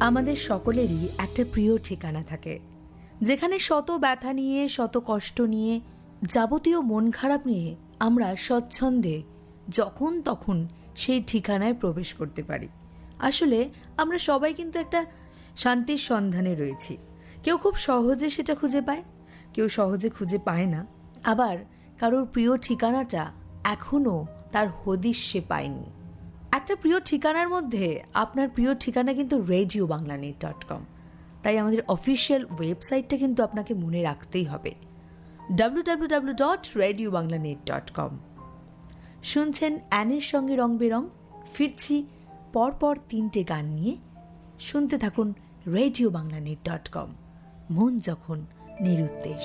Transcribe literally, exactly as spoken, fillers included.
আমাদের সকলেরই একটা প্রিয় ঠিকানা থাকে, যেখানে শত ব্যথা নিয়ে, শত কষ্ট নিয়ে, যাবতীয় মন খারাপ নিয়ে আমরা স্বচ্ছন্দে যখন তখন সেই ঠিকানায় প্রবেশ করতে পারি। আসলে আমরা সবাই কিন্তু একটা শান্তির সন্ধানে রয়েছি। কেউ খুব সহজে সেটা খুঁজে পায়, কেউ সহজে খুঁজে পায় না, আবার কারোর প্রিয় ঠিকানাটা এখনও তার হদিশ সে পায়নি। একটা প্রিয় ঠিকানার মধ্যে আপনার প্রিয় ঠিকানা কিন্তু radio Bangla net dot com. তাই আমাদের অফিসিয়াল ওয়েবসাইটটা কিন্তু আপনাকে মনে রাখতেই হবে, W W W dot radio Bangla net dot com. শুনছেন অ্যানের সঙ্গে রং বেরং। ফিরছি পরপর তিনটে গান নিয়ে। শুনতে থাকুন radio Bangla net dot com. মন যখন নিরুদ্দেশ।